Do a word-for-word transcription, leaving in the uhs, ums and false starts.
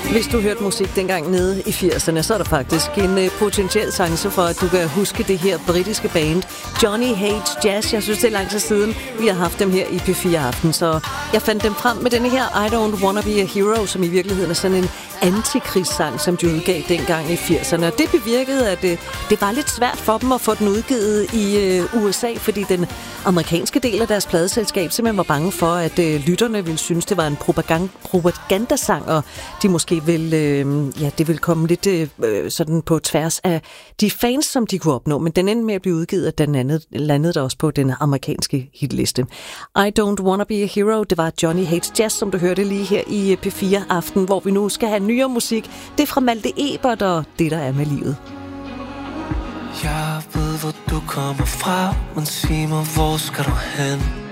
Hvis du hørte musik dengang nede i firserne, så er der faktisk en uh, potentiel chance for, at du kan huske det her britiske band Johnny Hates Jazz. Jeg synes, det er lang tid siden, vi har haft dem her i P fire Aften, så jeg fandt dem frem med denne her I Don't Wanna Be a Hero, som i virkeligheden er sådan en antikrigssang, som de udgav dengang i firserne. Og det bevirkede, at uh, det var lidt svært for dem at få den udgivet i uh, U S A, fordi den amerikanske del af deres pladeselskab simpelthen var bange for, at uh, lytterne ville synes, det var en propagand- propagandasang, og de måske vil, øh, ja, det vil komme lidt øh, sådan på tværs af de fans, som de kunne opnå, men den endte med at blive udgivet, og den anden landede der også på den amerikanske hitliste. I Don't Wanna Be a Hero, det var Johnny Hates Jazz, som du hørte lige her i P fire Aften, hvor vi nu skal have nyere musik. Det er fra Malte Ebert og Det, der er med livet. Jeg ved, hvor du kommer fra, men sig mig, hvor skal du hen?